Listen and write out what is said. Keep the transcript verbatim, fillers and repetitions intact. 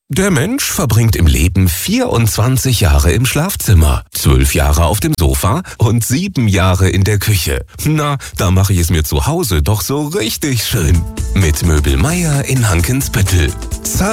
Der Mensch verbringt im Leben vierundzwanzig Jahre im Schlafzimmer, zwölf Jahre auf dem Sofa und sieben Jahre in der Küche. Na, da mache ich es mir zu Hause doch so richtig schön. Mit Möbel Meier in Hankensbüttel.